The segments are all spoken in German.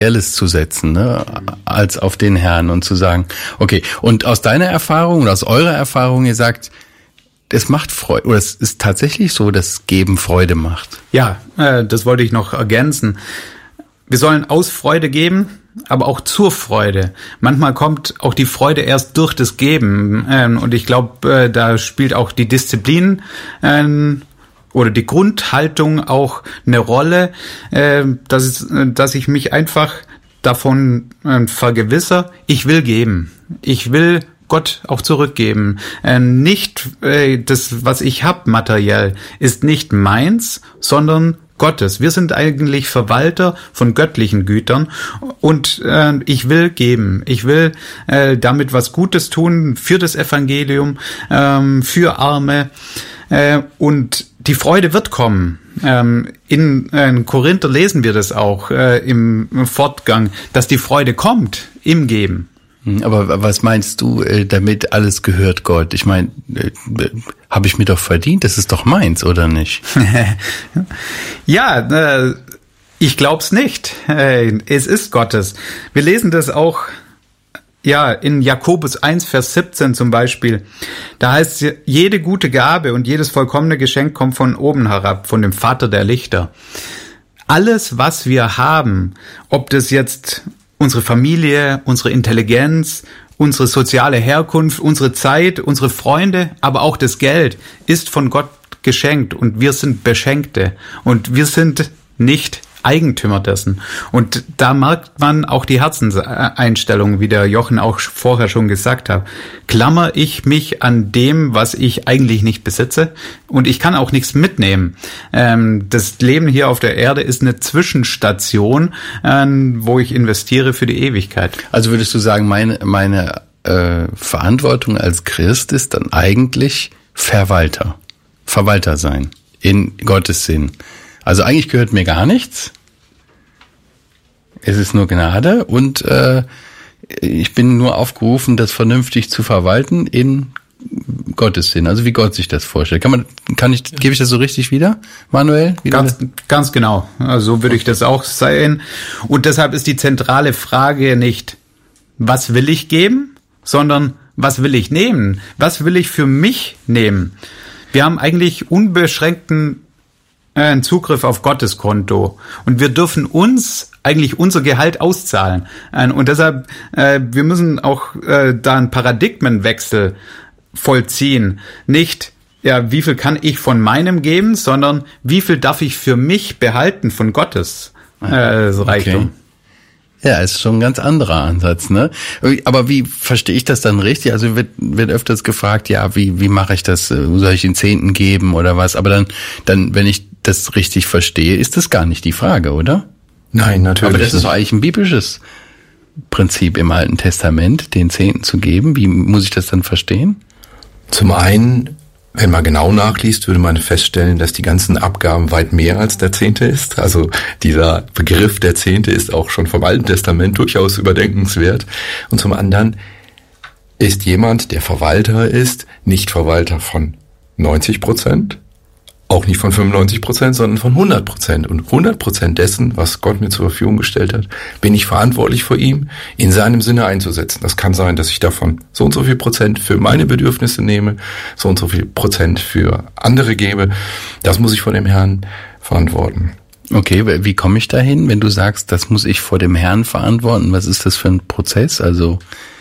Materielles zu setzen, ne, als auf den Herrn und zu sagen, okay, und aus deiner Erfahrung oder aus eurer Erfahrung, ihr sagt, es macht Freude, oder es ist tatsächlich so, dass Geben Freude macht. Ja, das wollte ich noch ergänzen. Wir sollen aus Freude geben, aber auch zur Freude. Manchmal kommt auch die Freude erst durch das Geben. Und ich glaube, da spielt auch die Disziplin oder die Grundhaltung auch eine Rolle, dass ich mich einfach davon vergewissere, ich will geben. Ich will Gott auch zurückgeben. Nicht das, was ich habe materiell, ist nicht meins, sondern Gottes. Wir sind eigentlich Verwalter von göttlichen Gütern und ich will geben. Ich will damit was Gutes tun für das Evangelium, für Arme und die Freude wird kommen. In Korinther lesen wir das auch im Fortgang, dass die Freude kommt im Geben. Aber was meinst du damit, alles gehört Gott? Ich meine, habe ich mir doch verdient, das ist doch meins, oder nicht? Ja, ich glaub's nicht. Es ist Gottes. Wir lesen das auch ja in Jakobus 1, Vers 17 zum Beispiel. Da heißt es, jede gute Gabe und jedes vollkommene Geschenk kommt von oben herab, von dem Vater der Lichter. Alles, was wir haben, ob das jetzt unsere Familie, unsere Intelligenz, unsere soziale Herkunft, unsere Zeit, unsere Freunde, aber auch das Geld ist von Gott geschenkt und wir sind Beschenkte und wir sind nicht Eigentümer dessen. Und da merkt man auch die Herzenseinstellung, wie der Jochen auch vorher schon gesagt hat. Klammer ich mich an dem, was ich eigentlich nicht besitze und ich kann auch nichts mitnehmen. Das Leben hier auf der Erde ist eine Zwischenstation, wo ich investiere für die Ewigkeit. Also würdest du sagen, meine Verantwortung als Christ ist dann eigentlich Verwalter sein, in Gottes Sinn. Also eigentlich gehört mir gar nichts. Es ist nur Gnade und ich bin nur aufgerufen, das vernünftig zu verwalten in Gottes Sinn, also wie Gott sich das vorstellt. Gebe ich das so richtig wieder, Manuel? Ganz genau. So würde ich das auch sehen. Und deshalb ist die zentrale Frage nicht, was will ich geben, sondern was will ich nehmen? Was will ich für mich nehmen? Wir haben eigentlich unbeschränkten Zugriff auf Gottes Konto und wir dürfen uns eigentlich unser Gehalt auszahlen und deshalb wir müssen auch da einen Paradigmenwechsel vollziehen, nicht ja wie viel kann ich von meinem geben, sondern wie viel darf ich für mich behalten von Gottes Reichtum. Okay. Ja, ist schon ein ganz anderer Ansatz, ne? Aber wie verstehe ich das dann richtig? Also wird öfters gefragt, ja, wie mache ich das? Soll ich den Zehnten geben oder was? Aber dann, wenn ich das richtig verstehe, ist das gar nicht die Frage, oder? Nein, natürlich. Aber das ist doch eigentlich ein biblisches Prinzip im Alten Testament, den Zehnten zu geben. Wie muss ich das dann verstehen? Zum einen, wenn man genau nachliest, würde man feststellen, dass die ganzen Abgaben weit mehr als der Zehnte ist. Also dieser Begriff der Zehnte ist auch schon vom Alten Testament durchaus überdenkenswert. Und zum anderen ist jemand, der Verwalter ist, nicht Verwalter von 90%, auch nicht von 95%, sondern von 100%. Und 100% dessen, was Gott mir zur Verfügung gestellt hat, bin ich verantwortlich vor ihm, in seinem Sinne einzusetzen. Das kann sein, dass ich davon so und so viel Prozent für meine Bedürfnisse nehme, so und so viel Prozent für andere gebe. Das muss ich vor dem Herrn verantworten. Okay, wie komme ich dahin, wenn du sagst, das muss ich vor dem Herrn verantworten? Was ist das für ein Prozess? Also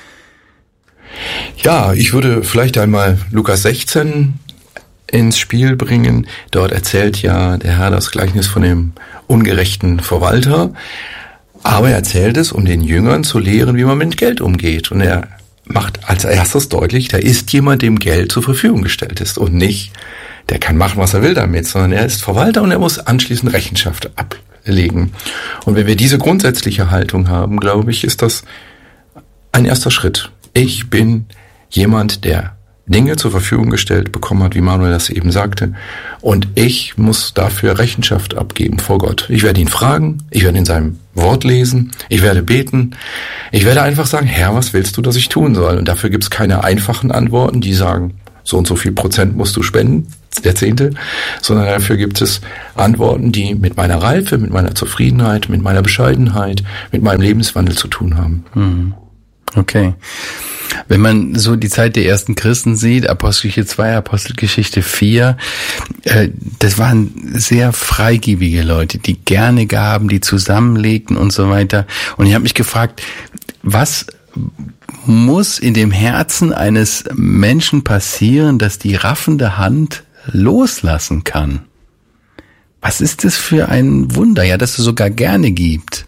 ja, ich würde vielleicht einmal Lukas 16 ins Spiel bringen. Dort erzählt ja der Herr das Gleichnis von dem ungerechten Verwalter, aber er erzählt es, um den Jüngern zu lehren, wie man mit Geld umgeht. Und er macht als erstes deutlich, da ist jemand, dem Geld zur Verfügung gestellt ist und nicht, der kann machen, was er will damit, sondern er ist Verwalter und er muss anschließend Rechenschaft ablegen. Und wenn wir diese grundsätzliche Haltung haben, glaube ich, ist das ein erster Schritt. Ich bin jemand, der Dinge zur Verfügung gestellt bekommen hat, wie Manuel das eben sagte. Und ich muss dafür Rechenschaft abgeben vor Gott. Ich werde ihn fragen, ich werde in seinem Wort lesen, ich werde beten. Ich werde einfach sagen, Herr, was willst du, dass ich tun soll? Und dafür gibt es keine einfachen Antworten, die sagen, so und so viel Prozent musst du spenden, der Zehnte, sondern dafür gibt es Antworten, die mit meiner Reife, mit meiner Zufriedenheit, mit meiner Bescheidenheit, mit meinem Lebenswandel zu tun haben. Okay. Wenn man so die Zeit der ersten Christen sieht, Apostelgeschichte 2, Apostelgeschichte 4, das waren sehr freigebige Leute, die gerne gaben, die zusammenlegten und so weiter. Und ich habe mich gefragt, was muss in dem Herzen eines Menschen passieren, dass die raffende Hand loslassen kann? Was ist das für ein Wunder, ja, dass es sogar gerne gibt?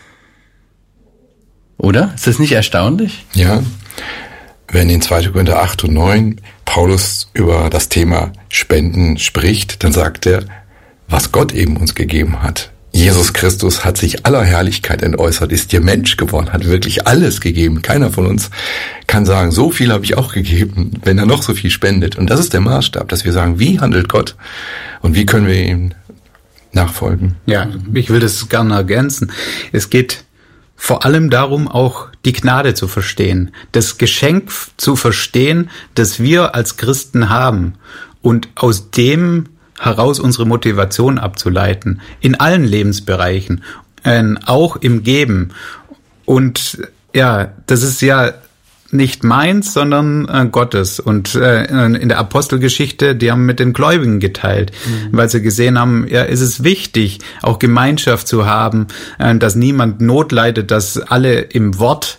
Oder? Ist das nicht erstaunlich? Ja, wenn in 2. Korinther 8 und 9 Paulus über das Thema Spenden spricht, dann sagt er, was Gott eben uns gegeben hat. Jesus Christus hat sich aller Herrlichkeit entäußert, ist dir Mensch geworden, hat wirklich alles gegeben. Keiner von uns kann sagen, so viel habe ich auch gegeben, wenn er noch so viel spendet. Und das ist der Maßstab, dass wir sagen, wie handelt Gott und wie können wir ihm nachfolgen? Ja, ich will das gerne ergänzen. Es geht vor allem darum, auch die Gnade zu verstehen, das Geschenk zu verstehen, das wir als Christen haben und aus dem heraus unsere Motivation abzuleiten, in allen Lebensbereichen, auch im Geben. Und ja, das ist ja nicht meins, sondern Gottes. Und in der Apostelgeschichte, die haben mit den Gläubigen geteilt, weil sie gesehen haben, ja, ist es wichtig, auch Gemeinschaft zu haben, dass niemand Not leidet, dass alle im Wort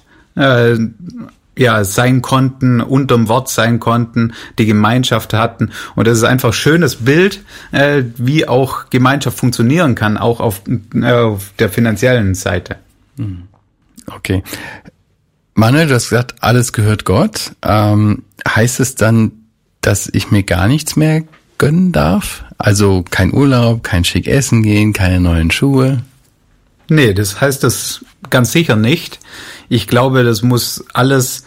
sein konnten, unterm Wort sein konnten, die Gemeinschaft hatten. Und das ist einfach ein schönes Bild, wie auch Gemeinschaft funktionieren kann, auch auf der finanziellen Seite. Okay. Manuel, du hast gesagt, alles gehört Gott. Heißt es dann, dass ich mir gar nichts mehr gönnen darf? Also kein Urlaub, kein schick essen gehen, keine neuen Schuhe? Nee, das heißt das ganz sicher nicht. Ich glaube, das muss alles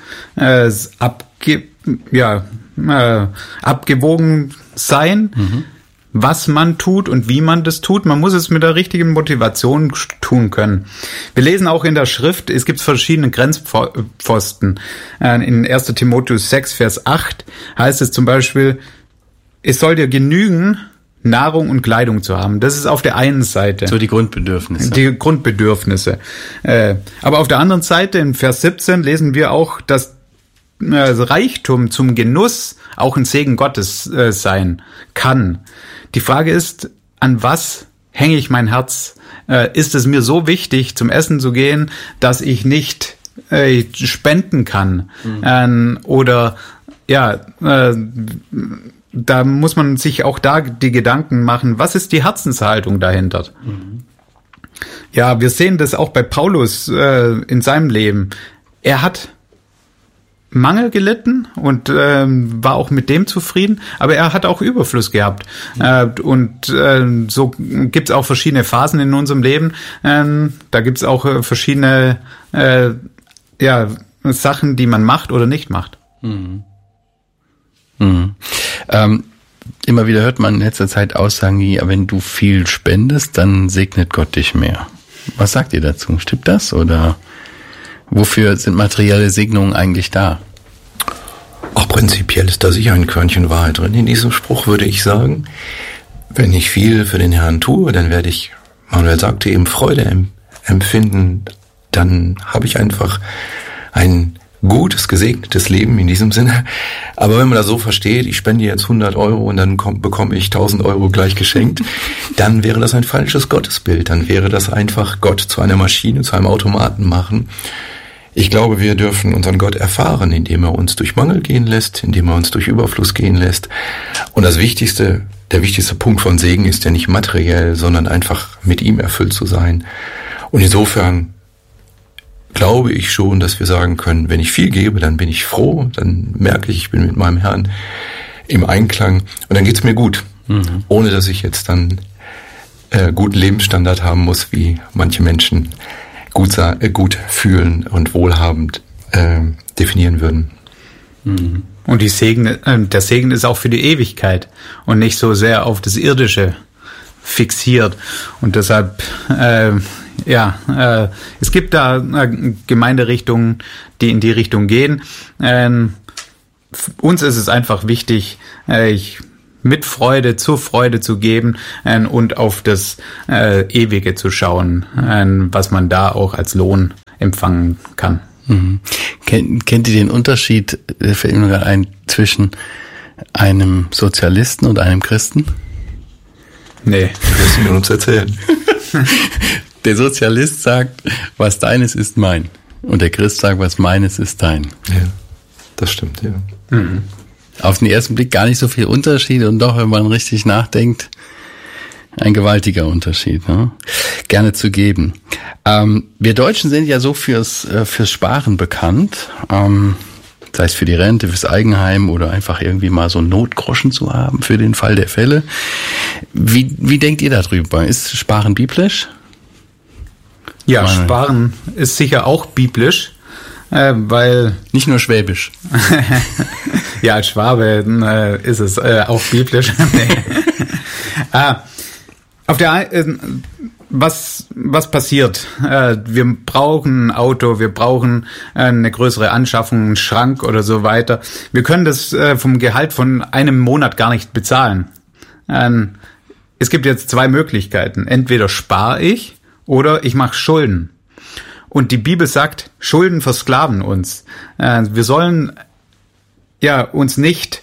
abgewogen sein, was man tut und wie man das tut. Man muss es mit der richtigen Motivation tun können. Wir lesen auch in der Schrift, es gibt verschiedene Grenzpfosten. In 1. Timotheus 6, Vers 8 heißt es zum Beispiel, es soll dir genügen, Nahrung und Kleidung zu haben. Das ist auf der einen Seite. So die Grundbedürfnisse. Die Grundbedürfnisse. Aber auf der anderen Seite, in Vers 17, lesen wir auch, dass Reichtum zum Genuss auch ein Segen Gottes sein kann. Die Frage ist, an was hänge ich mein Herz? Ist es mir so wichtig, zum Essen zu gehen, dass ich nicht spenden kann? Da muss man sich auch da die Gedanken machen, was ist die Herzenshaltung dahinter? Ja, wir sehen das auch bei Paulus in seinem Leben. Er hat Mangel gelitten und war auch mit dem zufrieden, aber er hat auch Überfluss gehabt. So gibt's auch verschiedene Phasen in unserem Leben. Da gibt's auch verschiedene Sachen, die man macht oder nicht macht. Immer wieder hört man in letzter Zeit Aussagen wie, wenn du viel spendest, dann segnet Gott dich mehr. Was sagt ihr dazu? Stimmt das? Oder wofür sind materielle Segnungen eigentlich da? Auch prinzipiell ist da sicher ein Körnchen Wahrheit drin. In diesem Spruch würde ich sagen, wenn ich viel für den Herrn tue, dann werde ich, Manuel sagte eben, Freude empfinden. Dann habe ich einfach ein gutes, gesegnetes Leben in diesem Sinne. Aber wenn man das so versteht, ich spende jetzt 100 Euro und dann bekomme ich 1000 Euro gleich geschenkt, dann wäre das ein falsches Gottesbild. Dann wäre das einfach Gott zu einer Maschine, zu einem Automaten machen. Ich glaube, wir dürfen unseren Gott erfahren, indem er uns durch Mangel gehen lässt, indem er uns durch Überfluss gehen lässt. Und der wichtigste Punkt von Segen ist ja nicht materiell, sondern einfach mit ihm erfüllt zu sein. Und insofern glaube ich schon, dass wir sagen können, wenn ich viel gebe, dann bin ich froh, dann merke ich bin mit meinem Herrn im Einklang und dann geht's mir gut, ohne dass ich jetzt dann guten Lebensstandard haben muss, wie manche Menschen gut fühlen und wohlhabend definieren würden. Und der Segen ist auch für die Ewigkeit und nicht so sehr auf das Irdische fixiert. Und deshalb es gibt da Gemeinderichtungen, die in die Richtung gehen. uns ist es einfach wichtig, mit Freude zur Freude zu geben und auf das Ewige zu schauen, was man da auch als Lohn empfangen kann. Mhm. Kennt ihr den Unterschied, fällt mir gerade ein, zwischen einem Sozialisten und einem Christen? Nee. Das müssen wir uns erzählen. Der Sozialist sagt, was deines ist mein. Und der Christ sagt, was meines ist dein. Ja, das stimmt, ja. Mhm. Auf den ersten Blick gar nicht so viel Unterschied und doch, wenn man richtig nachdenkt, ein gewaltiger Unterschied, ne? Gerne zu geben. Wir Deutschen sind ja so fürs Sparen bekannt, sei es für die Rente, fürs Eigenheim oder einfach irgendwie mal so Notgroschen zu haben für den Fall der Fälle. Wie denkt ihr darüber? Ist Sparen biblisch? Ja, Sparen ist sicher auch biblisch, weil... Nicht nur schwäbisch. Ja, als Schwabe ist es auch biblisch. Auf der was passiert? Wir brauchen ein Auto, wir brauchen eine größere Anschaffung, einen Schrank oder so weiter. Wir können das vom Gehalt von einem Monat gar nicht bezahlen. Es gibt jetzt zwei Möglichkeiten. Entweder spare ich oder ich mache Schulden. Und die Bibel sagt, Schulden versklaven uns. Wir sollen ja uns nicht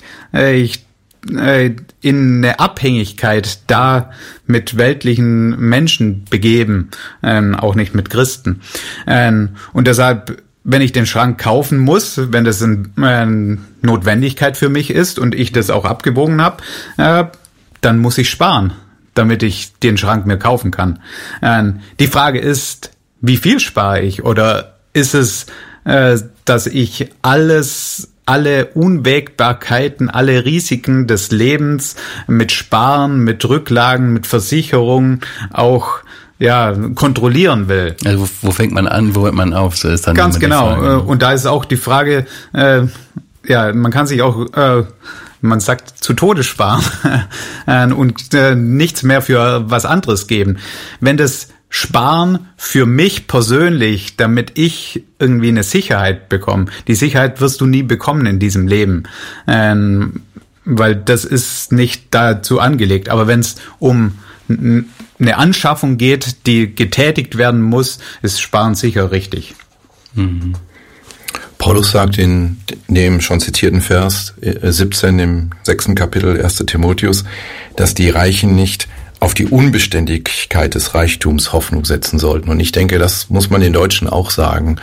in eine Abhängigkeit da mit weltlichen Menschen begeben, auch nicht mit Christen. Und deshalb, wenn ich den Schrank kaufen muss, wenn das eine Notwendigkeit für mich ist und ich das auch abgewogen habe, dann muss ich sparen, damit ich den Schrank mir kaufen kann. Die Frage ist, wie viel spare ich? Oder ist es, dass ich alle Unwägbarkeiten, alle Risiken des Lebens mit Sparen, mit Rücklagen, mit Versicherungen auch kontrollieren will. Also wo fängt man an, wo hört man auf? So ist dann ganz genau. Und da ist auch die Frage, man kann sich auch, man sagt, zu Tode sparen und nichts mehr für was anderes geben. Wenn das Sparen für mich persönlich, damit ich irgendwie eine Sicherheit bekomme. Die Sicherheit wirst du nie bekommen in diesem Leben, weil das ist nicht dazu angelegt. Aber wenn es um eine Anschaffung geht, die getätigt werden muss, ist Sparen sicher richtig. Mhm. Paulus sagt in dem schon zitierten Vers 17 im 6. Kapitel 1. Timotheus, dass die Reichen nicht auf die Unbeständigkeit des Reichtums Hoffnung setzen sollten. Und ich denke, das muss man den Deutschen auch sagen.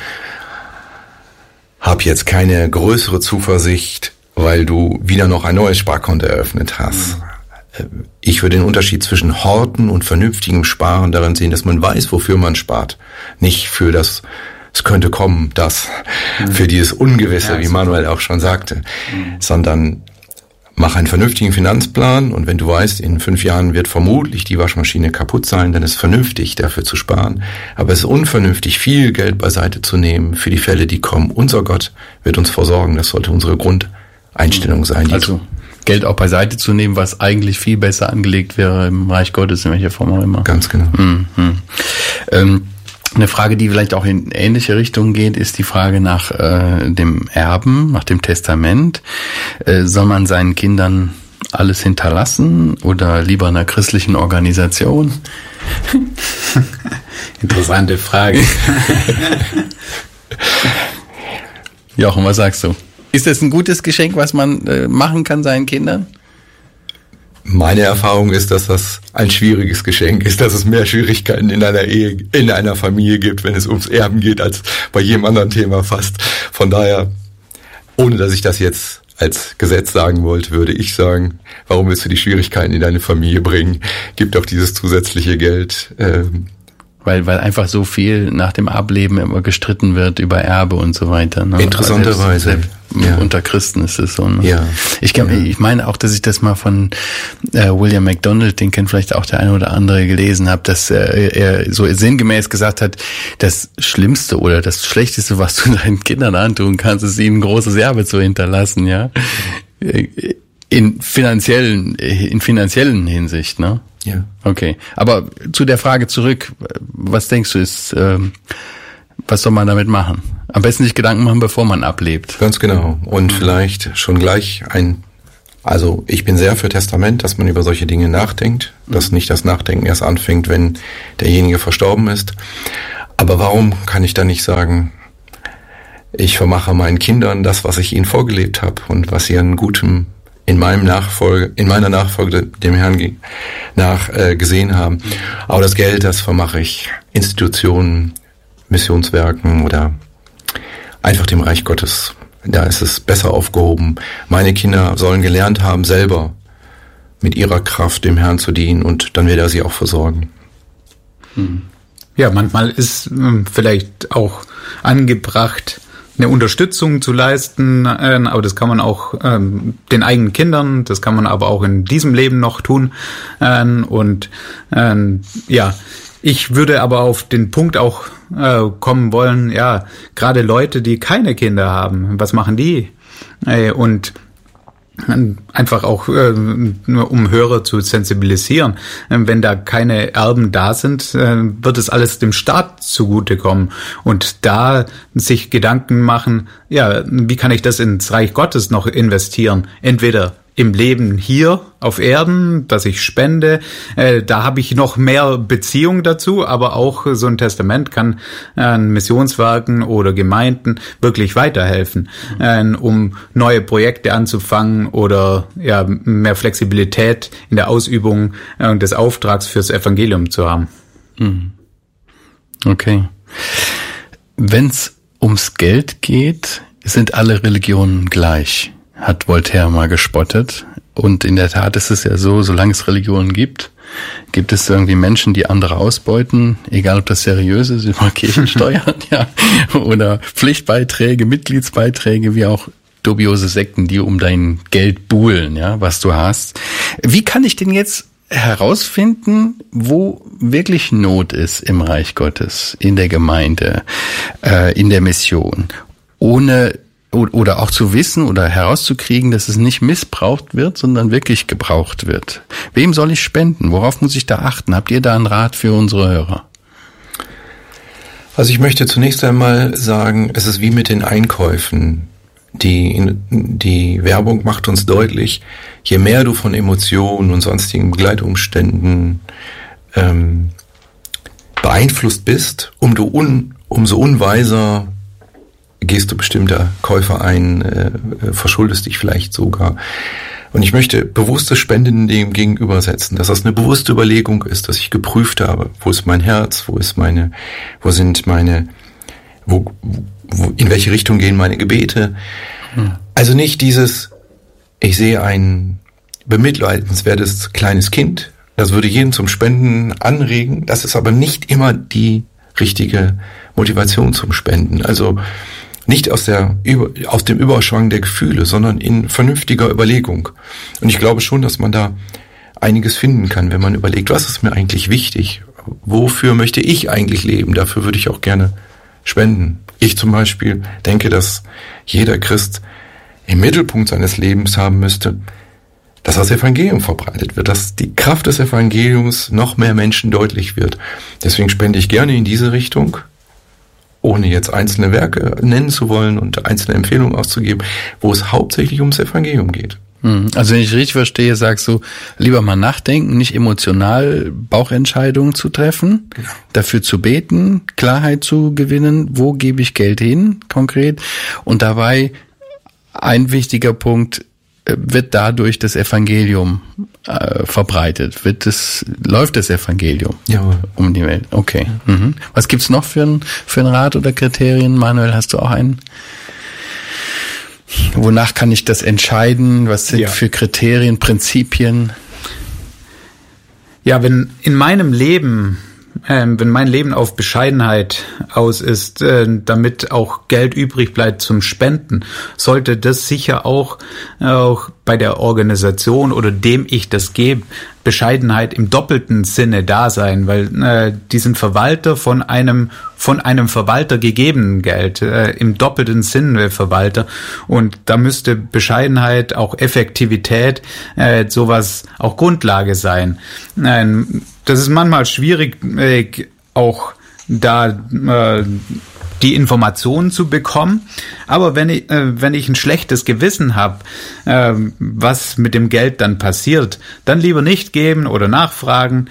Hab jetzt keine größere Zuversicht, weil du wieder noch ein neues Sparkonto eröffnet hast. Ich würde den Unterschied zwischen Horten und vernünftigem Sparen darin sehen, dass man weiß, wofür man spart. Nicht für das, es könnte kommen, für dieses Ungewisse, wie Manuel auch schon sagte, sondern mach einen vernünftigen Finanzplan und wenn du weißt, in 5 Jahren wird vermutlich die Waschmaschine kaputt sein, dann ist es vernünftig, dafür zu sparen. Aber es ist unvernünftig, viel Geld beiseite zu nehmen für die Fälle, die kommen. Unser Gott wird uns versorgen. Das sollte unsere Grundeinstellung sein. Also Geld auch beiseite zu nehmen, was eigentlich viel besser angelegt wäre im Reich Gottes, in welcher Form auch immer. Ganz genau. Eine Frage, die vielleicht auch in ähnliche Richtungen geht, ist die Frage nach dem Erben, nach dem Testament. Soll man seinen Kindern alles hinterlassen oder lieber einer christlichen Organisation? Interessante Frage. Jochen, was sagst du? Ist das ein gutes Geschenk, was man machen kann seinen Kindern? Meine Erfahrung ist, dass das ein schwieriges Geschenk ist, dass es mehr Schwierigkeiten in einer Ehe, in einer Familie gibt, wenn es ums Erben geht, als bei jedem anderen Thema fast. Von daher, ohne dass ich das jetzt als Gesetz sagen wollte, würde ich sagen, warum willst du die Schwierigkeiten in deine Familie bringen? Gib doch dieses zusätzliche Geld. Weil einfach so viel nach dem Ableben immer gestritten wird über Erbe und so weiter. Ne? Interessanterweise. Ja. Unter Christen ist es so. Ne? Ja. Ich meine auch, dass ich das mal von William MacDonald, den kennt vielleicht auch der eine oder andere, gelesen habe, dass er so sinngemäß gesagt hat, das Schlimmste oder das Schlechteste, was du deinen Kindern antun kannst, ist ihnen ein großes Erbe zu hinterlassen, ja. In finanziellen Hinsicht, ne? Ja. Okay. Aber zu der Frage zurück, was denkst du was soll man damit machen? Am besten sich Gedanken machen, bevor man ablebt. Ganz genau. Und vielleicht schon gleich also ich bin sehr für Testament, dass man über solche Dinge nachdenkt, dass nicht das Nachdenken erst anfängt, wenn derjenige verstorben ist. Aber warum kann ich dann nicht sagen, ich vermache meinen Kindern das, was ich ihnen vorgelebt habe und was sie an Gutem in meiner Nachfolge dem Herrn gesehen haben. Aber das Geld, das vermache ich Institutionen, Missionswerken oder einfach dem Reich Gottes. Da ist es besser aufgehoben. Meine Kinder sollen gelernt haben, selber mit ihrer Kraft dem Herrn zu dienen und dann wird er sie auch versorgen. Ja, manchmal ist vielleicht auch angebracht, eine Unterstützung zu leisten, aber das kann man auch den eigenen Kindern, das kann man aber auch in diesem Leben noch tun. Ich würde aber auf den Punkt auch kommen wollen, ja, gerade Leute, die keine Kinder haben, was machen die? Und einfach auch, um Hörer zu sensibilisieren. Wenn da keine Erben da sind, wird es alles dem Staat zugutekommen. Und da sich Gedanken machen, ja, wie kann ich das ins Reich Gottes noch investieren? Entweder im Leben hier auf Erden, dass ich spende, da habe ich noch mehr Beziehung dazu, aber auch so ein Testament kann Missionswerken oder Gemeinden wirklich weiterhelfen, um neue Projekte anzufangen oder ja mehr Flexibilität in der Ausübung des Auftrags fürs Evangelium zu haben. Okay. Wenn es ums Geld geht, sind alle Religionen gleich, hat Voltaire mal gespottet. Und in der Tat ist es ja so, solange es Religionen gibt, gibt es irgendwie Menschen, die andere ausbeuten, egal ob das seriös ist, über Kirchensteuern, ja, oder Pflichtbeiträge, Mitgliedsbeiträge, wie auch dubiose Sekten, die um dein Geld buhlen, ja, was du hast. Wie kann ich denn jetzt herausfinden, wo wirklich Not ist im Reich Gottes, in der Gemeinde, in der Mission, ohne oder auch zu wissen oder herauszukriegen, dass es nicht missbraucht wird, sondern wirklich gebraucht wird? Wem soll ich spenden? Worauf muss ich da achten? Habt ihr da einen Rat für unsere Hörer? Also ich möchte zunächst einmal sagen, es ist wie mit den Einkäufen. Die Werbung macht uns deutlich, je mehr du von Emotionen und sonstigen Begleitumständen beeinflusst bist, umso unweiser gehst du bestimmter Käufer ein, verschuldest dich vielleicht sogar. Und ich möchte bewusstes Spenden dem gegenübersetzen, dass das eine bewusste Überlegung ist, dass ich geprüft habe, wo ist mein Herz, in welche Richtung gehen meine Gebete. Also nicht dieses, ich sehe ein bemitleidenswertes kleines Kind, das würde jeden zum Spenden anregen, das ist aber nicht immer die richtige Motivation zum Spenden. Also nicht aus dem Überschwang der Gefühle, sondern in vernünftiger Überlegung. Und ich glaube schon, dass man da einiges finden kann, wenn man überlegt, was ist mir eigentlich wichtig? Wofür möchte ich eigentlich leben? Dafür würde ich auch gerne spenden. Ich zum Beispiel denke, dass jeder Christ im Mittelpunkt seines Lebens haben müsste, dass das Evangelium verbreitet wird, dass die Kraft des Evangeliums noch mehr Menschen deutlich wird. Deswegen spende ich gerne in diese Richtung, ohne jetzt einzelne Werke nennen zu wollen und einzelne Empfehlungen auszugeben, wo es hauptsächlich ums Evangelium geht. Also wenn ich richtig verstehe, sagst du, lieber mal nachdenken, nicht emotional Bauchentscheidungen zu treffen, genau. Dafür zu beten, Klarheit zu gewinnen, wo gebe ich Geld hin, konkret. Und dabei ein wichtiger Punkt, wird dadurch das Evangelium verbreitet? Läuft das Evangelium um die Welt? Okay. Ja. Was gibt's noch für einen Rat oder Kriterien? Manuel, hast du auch einen? Wonach kann ich das entscheiden? Was sind für Kriterien, Prinzipien? Ja, wenn mein Leben auf Bescheidenheit aus ist, damit auch Geld übrig bleibt zum Spenden, sollte das sicher auch bei der Organisation oder dem ich das gebe, Bescheidenheit im doppelten Sinne da sein, weil die sind Verwalter von einem Verwalter gegebenen Geld, im doppelten Sinne Verwalter, und da müsste Bescheidenheit, auch Effektivität, sowas auch Grundlage sein. Das ist manchmal schwierig, auch da die Informationen zu bekommen. Aber wenn ich ein schlechtes Gewissen habe, was mit dem Geld dann passiert, dann lieber nicht geben oder nachfragen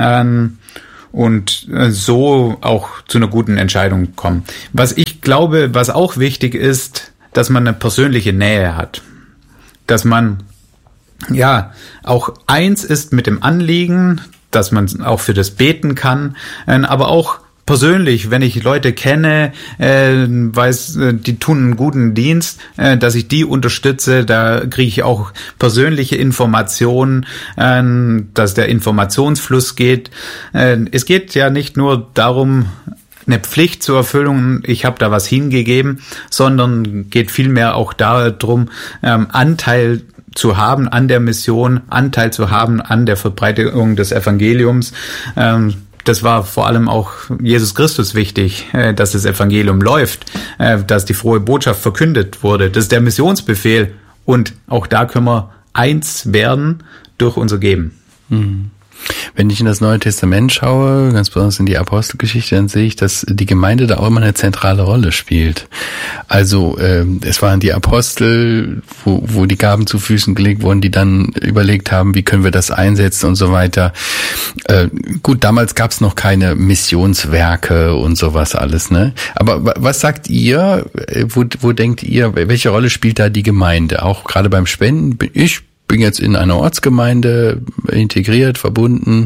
und so auch zu einer guten Entscheidung kommen. Was ich glaube, was auch wichtig ist, dass man eine persönliche Nähe hat. Dass man ja auch eins ist mit dem Anliegen, dass man auch für das beten kann, aber auch persönlich, wenn ich Leute kenne, weiß, die tun einen guten Dienst, dass ich die unterstütze, da kriege ich auch persönliche Informationen, dass der Informationsfluss geht. Es geht ja nicht nur darum, eine Pflicht zur Erfüllung, ich habe da was hingegeben, sondern geht vielmehr auch darum, Anteil zu haben an der Mission, Anteil zu haben an der Verbreitung des Evangeliums. Das war vor allem auch Jesus Christus wichtig, dass das Evangelium läuft, dass die frohe Botschaft verkündet wurde. Das ist der Missionsbefehl. Und auch da können wir eins werden durch unser Geben. Wenn ich in das Neue Testament schaue, ganz besonders in die Apostelgeschichte, dann sehe ich, dass die Gemeinde da auch immer eine zentrale Rolle spielt. Also es waren die Apostel, wo die Gaben zu Füßen gelegt wurden, die dann überlegt haben, wie können wir das einsetzen und so weiter. Gut, damals gab es noch keine Missionswerke und sowas alles, ne? Aber was sagt ihr, wo denkt ihr, welche Rolle spielt da die Gemeinde? Auch gerade beim Spenden? Ich bin jetzt in einer Ortsgemeinde integriert, verbunden.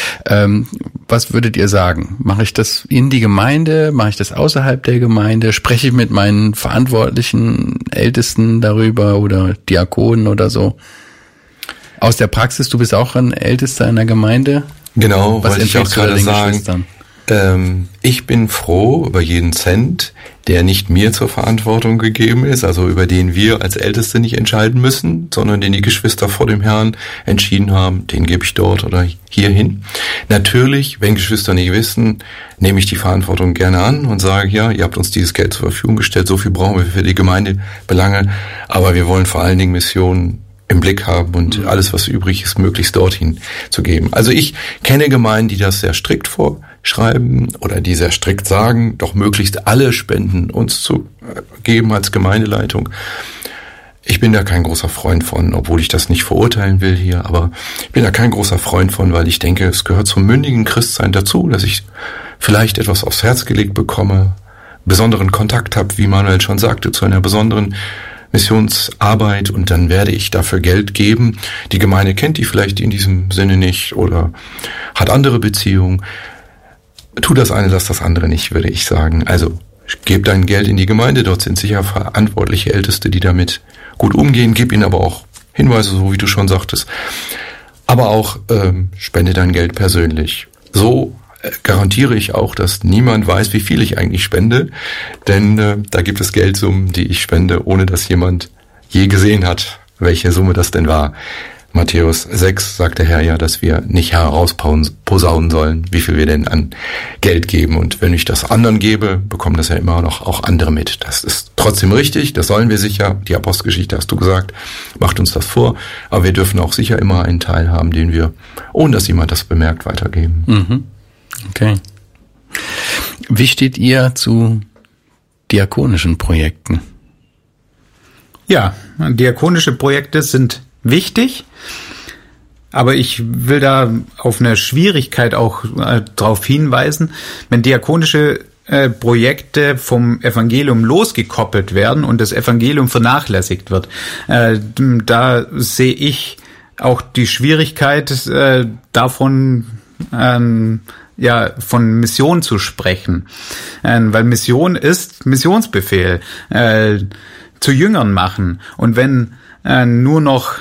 Was würdet ihr sagen? Mache ich das in die Gemeinde? Mache ich das außerhalb der Gemeinde? Spreche ich mit meinen verantwortlichen Ältesten darüber oder Diakonen oder so? Aus der Praxis, du bist auch ein Ältester in der Gemeinde? Genau, was wollte ich auch gerade sagen. Ich bin froh über jeden Cent, der nicht mir zur Verantwortung gegeben ist, also über den wir als Älteste nicht entscheiden müssen, sondern den die Geschwister vor dem Herrn entschieden haben, den gebe ich dort oder hierhin. Natürlich, wenn Geschwister nicht wissen, nehme ich die Verantwortung gerne an und sage, ja, ihr habt uns dieses Geld zur Verfügung gestellt, so viel brauchen wir für die Gemeindebelange, aber wir wollen vor allen Dingen Missionen im Blick haben und alles, was übrig ist, möglichst dorthin zu geben. Also ich kenne Gemeinden, die das sehr strikt vorschreiben oder die sehr strikt sagen, doch möglichst alle Spenden uns zu geben als Gemeindeleitung. Ich bin da kein großer Freund von, obwohl ich das nicht verurteilen will hier, aber ich bin da kein großer Freund von, weil ich denke, es gehört zum mündigen Christsein dazu, dass ich vielleicht etwas aufs Herz gelegt bekomme, besonderen Kontakt habe, wie Manuel schon sagte, zu einer besonderen Missionsarbeit und dann werde ich dafür Geld geben. Die Gemeinde kennt die vielleicht in diesem Sinne nicht oder hat andere Beziehungen. Tu das eine, lass das andere nicht, würde ich sagen. Also gib dein Geld in die Gemeinde, dort sind sicher verantwortliche Älteste, die damit gut umgehen. Gib ihnen aber auch Hinweise, so wie du schon sagtest. Aber auch spende dein Geld persönlich. So garantiere ich auch, dass niemand weiß, wie viel ich eigentlich spende, denn da gibt es Geldsummen, die ich spende, ohne dass jemand je gesehen hat, welche Summe das denn war. Matthäus 6 sagt der Herr ja, dass wir nicht herausposaunen sollen, wie viel wir denn an Geld geben. Und wenn ich das anderen gebe, bekommen das ja immer noch auch andere mit. Das ist trotzdem richtig, das sollen wir sicher. Die Apostelgeschichte hast du gesagt, macht uns das vor. Aber wir dürfen auch sicher immer einen Teil haben, den wir, ohne dass jemand das bemerkt, weitergeben. Mhm. Okay. Wie steht ihr zu diakonischen Projekten? Ja, diakonische Projekte sind wichtig, aber ich will da auf eine Schwierigkeit auch darauf hinweisen, wenn diakonische Projekte vom Evangelium losgekoppelt werden und das Evangelium vernachlässigt wird. Da sehe ich auch die Schwierigkeit davon, von Mission zu sprechen. Weil Mission ist Missionsbefehl, zu Jüngern machen. Und wenn nur noch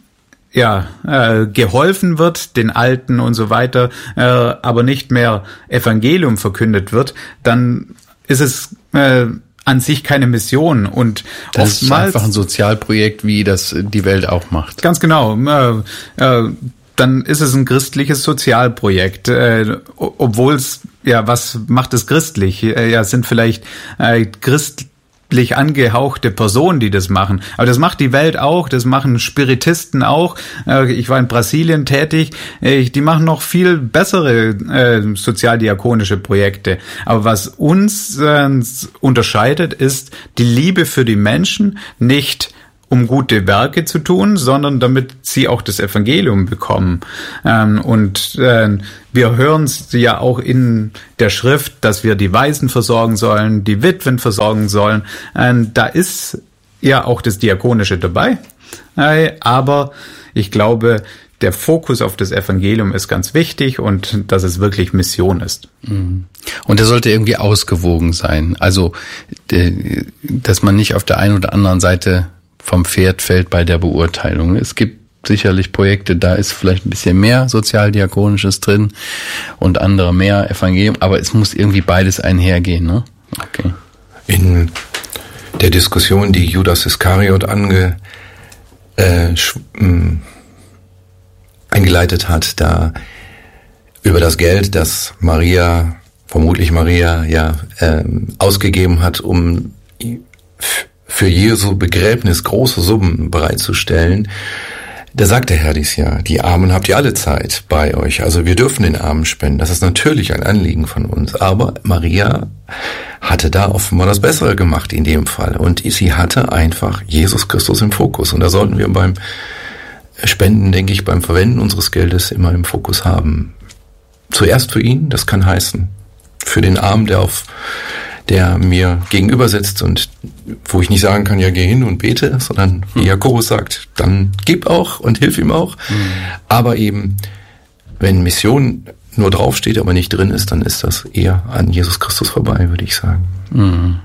geholfen wird, den Alten und so weiter, aber nicht mehr Evangelium verkündet wird, dann ist es an sich keine Mission. Und das ist einfach ein Sozialprojekt, wie das die Welt auch macht. Ganz genau. Dann ist es ein christliches Sozialprojekt, obwohl es, was macht es christlich? Sind vielleicht angehauchte Personen, die das machen. Aber das macht die Welt auch, das machen Spiritisten auch. Ich war in Brasilien tätig, die machen noch viel bessere sozialdiakonische Projekte. Aber was uns unterscheidet, ist die Liebe für die Menschen, nicht um gute Werke zu tun, sondern damit sie auch das Evangelium bekommen. Wir hören es ja auch in der Schrift, dass wir die Waisen versorgen sollen, die Witwen versorgen sollen. Da ist ja auch das Diakonische dabei. Aber ich glaube, der Fokus auf das Evangelium ist ganz wichtig und dass es wirklich Mission ist. Und der sollte irgendwie ausgewogen sein. Also, dass man nicht auf der einen oder anderen Seite vom Pferd fällt bei der Beurteilung. Es gibt sicherlich Projekte, da ist vielleicht ein bisschen mehr Sozialdiakonisches drin und andere mehr Evangelium, aber es muss irgendwie beides einhergehen, ne? Okay. In der Diskussion, die Judas Iskariot eingeleitet hat, da über das Geld, das vermutlich Maria ausgegeben hat, um für Jesu Begräbnis große Summen bereitzustellen, da sagt der Herr dies ja, die Armen habt ihr alle Zeit bei euch, also wir dürfen den Armen spenden, das ist natürlich ein Anliegen von uns, aber Maria hatte da offenbar das Bessere gemacht in dem Fall und sie hatte einfach Jesus Christus im Fokus und da sollten wir beim Spenden, denke ich, beim Verwenden unseres Geldes immer im Fokus haben. Zuerst für ihn, das kann heißen, für den Armen, der mir gegenüber sitzt und wo ich nicht sagen kann, ja, geh hin und bete, sondern wie Jakobus sagt, dann gib auch und hilf ihm auch. Aber eben, wenn Mission nur draufsteht, aber nicht drin ist, dann ist das eher an Jesus Christus vorbei, würde ich sagen.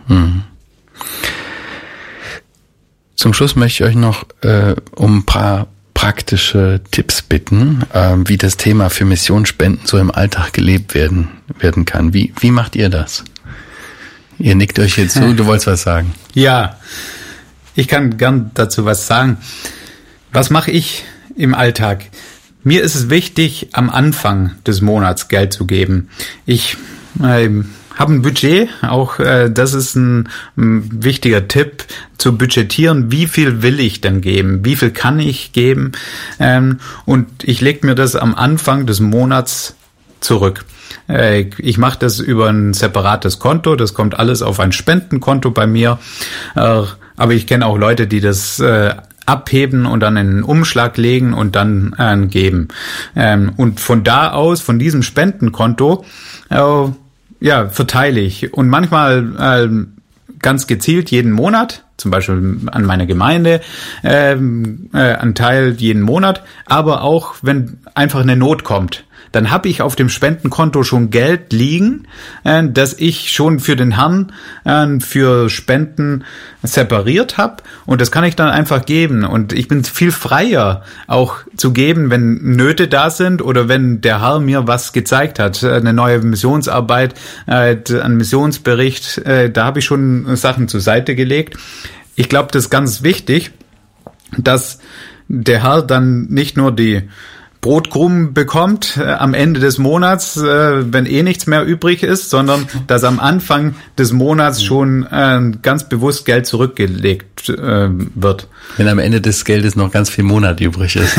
Zum Schluss möchte ich euch noch um ein paar praktische Tipps bitten, wie das Thema für Missionsspenden so im Alltag gelebt werden kann. Wie macht ihr das? Ihr nickt euch jetzt zu, du wolltest was sagen. Ja, ich kann gern dazu was sagen. Was mache ich im Alltag? Mir ist es wichtig, am Anfang des Monats Geld zu geben. Ich habe ein Budget, auch das ist ein wichtiger Tipp, zu budgetieren, wie viel will ich denn geben, wie viel kann ich geben. Und ich lege mir das am Anfang des Monats zurück. Ich mache das über ein separates Konto, das kommt alles auf ein Spendenkonto bei mir, aber ich kenne auch Leute, die das abheben und dann in einen Umschlag legen und dann geben. Und von da aus, von diesem Spendenkonto, verteile ich und manchmal ganz gezielt jeden Monat, zum Beispiel an meine Gemeinde, einen Teil jeden Monat, aber auch, wenn einfach eine Not kommt, dann habe ich auf dem Spendenkonto schon Geld liegen, das ich schon für den Herrn für Spenden separiert habe und das kann ich dann einfach geben und ich bin viel freier auch zu geben, wenn Nöte da sind oder wenn der Herr mir was gezeigt hat, eine neue Missionsarbeit, ein Missionsbericht, da habe ich schon Sachen zur Seite gelegt. Ich glaube, das ist ganz wichtig, dass der Herr dann nicht nur die Brotkrumen bekommt am Ende des Monats, wenn nichts mehr übrig ist, sondern dass am Anfang des Monats schon ganz bewusst Geld zurückgelegt wird. Wenn am Ende des Geldes noch ganz viel Monat übrig ist.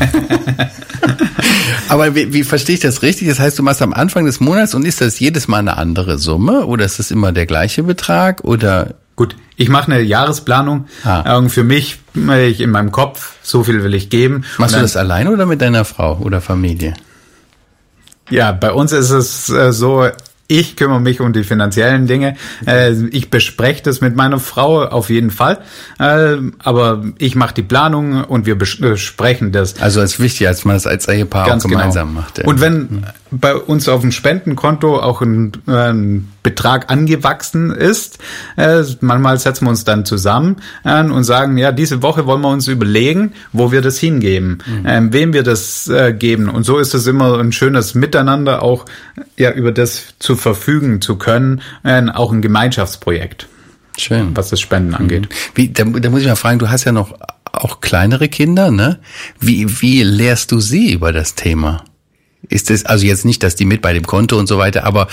Aber wie verstehe ich das richtig? Das heißt, du machst am Anfang des Monats und ist das jedes Mal eine andere Summe oder ist das immer der gleiche Betrag oder? Gut, ich mache eine Jahresplanung für mich in meinem Kopf, so viel will ich geben. Machst du das alleine oder mit deiner Frau oder Familie? Ja, bei uns ist es so, ich kümmere mich um die finanziellen Dinge. Ich bespreche das mit meiner Frau auf jeden Fall. Aber ich mache die Planung und wir besprechen das. Also es ist wichtig, als man das als Ehepaar ganz auch gemeinsam macht. Ja. Und wenn bei uns auf dem Spendenkonto auch ein Betrag angewachsen ist, manchmal setzen wir uns dann zusammen und sagen, ja, diese Woche wollen wir uns überlegen, wo wir das hingeben, wem wir das geben. Und so ist es immer ein schönes Miteinander, auch über das zu verfügen zu können, auch ein Gemeinschaftsprojekt. Schön. Was das Spenden angeht. Da muss ich mal fragen, du hast ja noch auch kleinere Kinder, ne? Wie lehrst du sie über das Thema? Ist es, also jetzt nicht, dass die mit bei dem Konto und so weiter, aber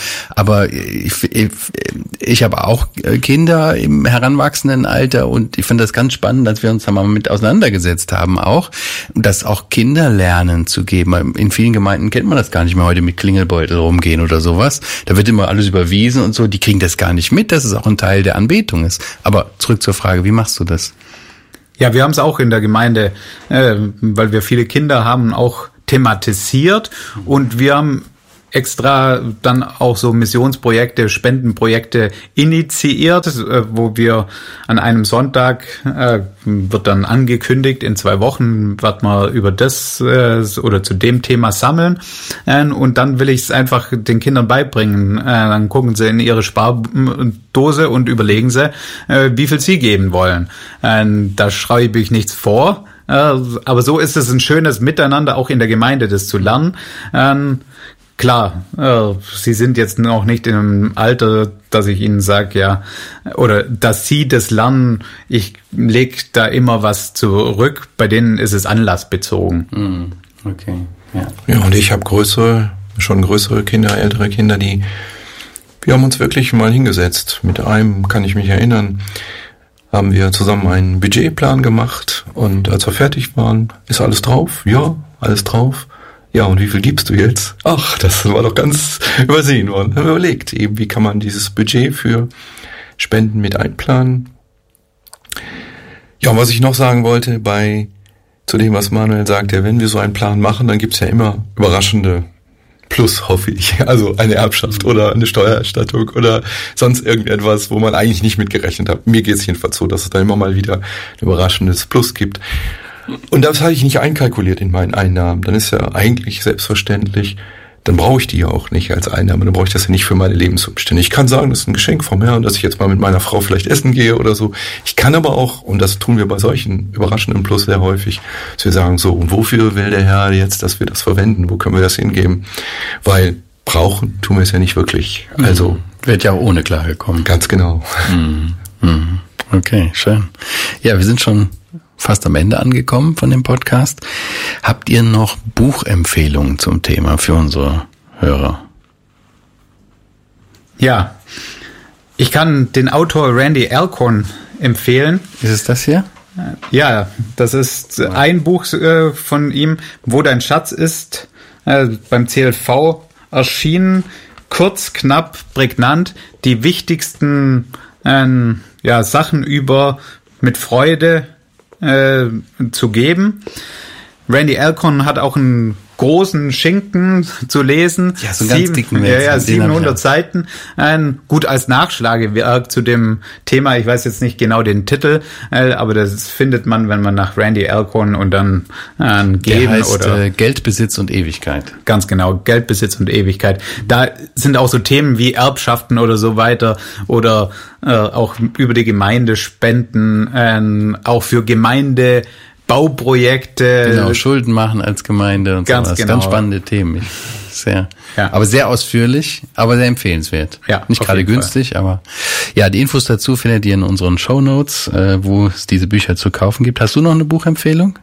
ich habe auch Kinder im heranwachsenden Alter und ich finde das ganz spannend, dass wir uns da mal mit auseinandergesetzt haben auch, dass auch Kinder lernen zu geben. In vielen Gemeinden kennt man das gar nicht mehr heute mit Klingelbeutel rumgehen oder sowas. Da wird immer alles überwiesen und so, die kriegen das gar nicht mit, dass es auch ein Teil der Anbetung ist. Aber zurück zur Frage, wie machst du das? Ja, wir haben es auch in der Gemeinde, weil wir viele Kinder haben, auch thematisiert und wir haben extra dann auch so Missionsprojekte, Spendenprojekte initiiert, wo wir an einem Sonntag wird dann angekündigt, in 2 Wochen wird man über das oder zu dem Thema sammeln und dann will ich es einfach den Kindern beibringen. Dann gucken sie in ihre Spardose und überlegen sie, wie viel sie geben wollen. Da schreibe ich nichts vor. Aber so ist es ein schönes Miteinander, auch in der Gemeinde das zu lernen. Klar, sie sind jetzt noch nicht in einem Alter, dass ich ihnen sage, ja, oder dass sie das lernen, ich lege da immer was zurück. Bei denen ist es anlassbezogen. Okay, ja. Ja, und ich habe schon größere Kinder, ältere Kinder, wir haben uns wirklich mal hingesetzt. Mit einem kann ich mich erinnern, haben wir zusammen einen Budgetplan gemacht und als wir fertig waren, ist alles drauf? Ja, alles drauf. Ja, und wie viel gibst du jetzt? Ach, das war doch ganz übersehen worden. Haben wir überlegt, eben, wie kann man dieses Budget für Spenden mit einplanen? Ja, und was ich noch sagen wollte, zu dem, was Manuel sagte, wenn wir so einen Plan machen, dann gibt's ja immer überraschende Plus, hoffe ich. Also eine Erbschaft oder eine Steuererstattung oder sonst irgendetwas, wo man eigentlich nicht mitgerechnet hat. Mir geht's jedenfalls so, dass es da immer mal wieder ein überraschendes Plus gibt. Und das hatte ich nicht einkalkuliert in meinen Einnahmen. Dann ist ja eigentlich selbstverständlich, dann brauche ich die ja auch nicht als Einnahme. Dann brauche ich das ja nicht für meine Lebensumstände. Ich kann sagen, das ist ein Geschenk vom Herrn, dass ich jetzt mal mit meiner Frau vielleicht essen gehe oder so. Ich kann aber auch, und das tun wir bei solchen überraschenden Plus sehr häufig, dass wir sagen, so, und wofür will der Herr jetzt, dass wir das verwenden? Wo können wir das hingeben? Weil brauchen tun wir es ja nicht wirklich. Also wird ja auch ohne Klage kommen. Ganz genau. Okay, schön. Ja, wir sind schon fast am Ende angekommen von dem Podcast. Habt ihr noch Buchempfehlungen zum Thema für unsere Hörer? Ja, ich kann den Autor Randy Alcorn empfehlen. Ist es das hier? Ja, das ist ein Buch von ihm, Wo dein Schatz ist, beim CLV erschienen. Kurz, knapp, prägnant, die wichtigsten Sachen mit Freude zu geben. Randy Alcorn hat auch einen großen Schinken zu lesen. Ja, so ganz dicken. 700 Seiten. Gut als Nachschlagewerk zu dem Thema. Ich weiß jetzt nicht genau den Titel, aber das findet man, wenn man nach Randy Alcorn und dann geben heißt, oder Geld, Besitz und Ewigkeit. Ganz genau, Geld, Besitz und Ewigkeit. Da sind auch so Themen wie Erbschaften oder so weiter oder auch über die Gemeinde spenden, auch für Gemeinde Bauprojekte. Genau, Schulden machen als Gemeinde und ganz sowas. Genau. Ganz spannende Themen. Aber sehr ausführlich, aber sehr empfehlenswert. Ja, nicht gerade günstig, aber ja, die Infos dazu findet ihr in unseren Shownotes, wo es diese Bücher zu kaufen gibt. Hast du noch eine Buchempfehlung?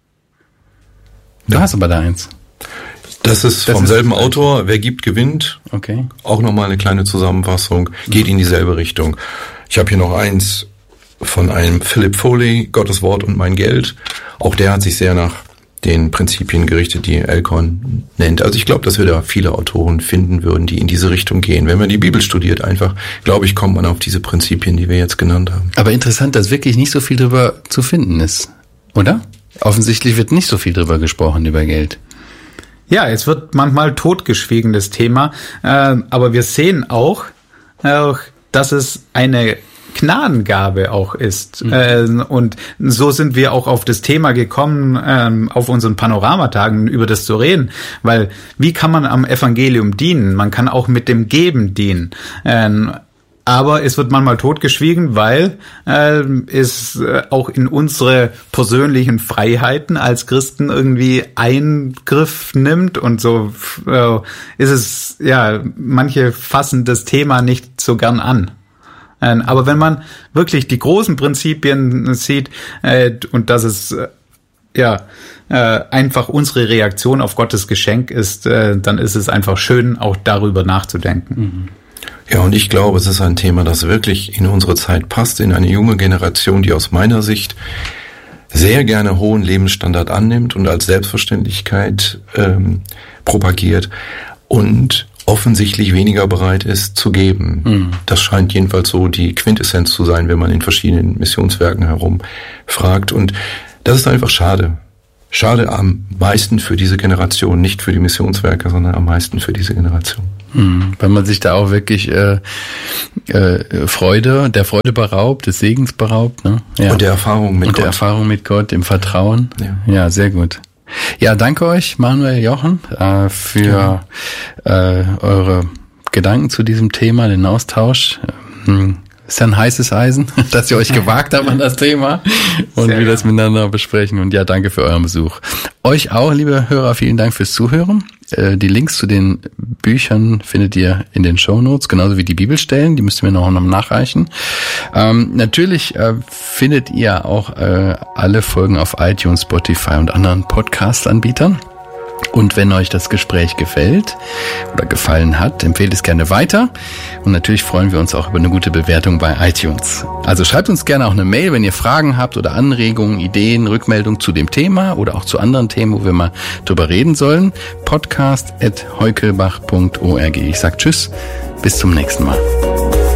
Du hast aber da eins. Das ist vom selben Autor. Wer gibt, gewinnt. Okay. Auch nochmal eine kleine Zusammenfassung. Geht in dieselbe Richtung. Ich habe hier noch eins von einem Philip Foley, Gottes Wort und mein Geld. Auch der hat sich sehr nach den Prinzipien gerichtet, die Alcorn nennt. Also ich glaube, dass wir da viele Autoren finden würden, die in diese Richtung gehen. Wenn man die Bibel studiert, einfach, glaube ich, kommt man auf diese Prinzipien, die wir jetzt genannt haben. Aber interessant, dass wirklich nicht so viel drüber zu finden ist, oder? Offensichtlich wird nicht so viel drüber gesprochen, über Geld. Ja, es wird manchmal totgeschwiegen, das Thema. Aber wir sehen auch, dass es eine Gnadengabe auch ist. Und so sind wir auch auf das Thema gekommen, auf unseren Panoramatagen über das zu reden. Weil wie kann man am Evangelium dienen? Man kann auch mit dem Geben dienen. Aber es wird manchmal totgeschwiegen, weil es auch in unsere persönlichen Freiheiten als Christen irgendwie Eingriff nimmt. Und so ist es, manche fassen das Thema nicht so gern an. Aber wenn man wirklich die großen Prinzipien sieht und dass es einfach unsere Reaktion auf Gottes Geschenk ist, dann ist es einfach schön, auch darüber nachzudenken. Ja, und ich glaube, es ist ein Thema, das wirklich in unsere Zeit passt, in eine junge Generation, die aus meiner Sicht sehr gerne hohen Lebensstandard annimmt und als Selbstverständlichkeit propagiert und offensichtlich weniger bereit ist zu geben. Das scheint jedenfalls so die Quintessenz zu sein, wenn man in verschiedenen Missionswerken herumfragt. Und das ist einfach schade. Schade am meisten für diese Generation, nicht für die Missionswerke, sondern am meisten für diese Generation. Weil man sich da auch wirklich der Freude beraubt, des Segens beraubt, ne? Ja. Und der Erfahrung mit Gott. Und der Erfahrung mit Gott, im Vertrauen. Ja, sehr gut. Ja, danke euch, Manuel, Jochen, für eure Gedanken zu diesem Thema, den Austausch. Ist ja ein heißes Eisen, dass ihr euch gewagt habt an das Thema und wir das miteinander besprechen. Und ja, danke für euren Besuch. Euch auch, liebe Hörer, vielen Dank fürs Zuhören. Die Links zu den Büchern findet ihr in den Shownotes, genauso wie die Bibelstellen, die müsst ihr mir noch nachreichen. Natürlich findet ihr auch alle Folgen auf iTunes, Spotify und anderen Podcast-Anbietern. Und wenn euch das Gespräch gefällt oder gefallen hat, empfehlt es gerne weiter. Und natürlich freuen wir uns auch über eine gute Bewertung bei iTunes. Also schreibt uns gerne auch eine Mail, wenn ihr Fragen habt oder Anregungen, Ideen, Rückmeldungen zu dem Thema oder auch zu anderen Themen, wo wir mal drüber reden sollen. podcast@heukelbach.org. Ich sag Tschüss, bis zum nächsten Mal.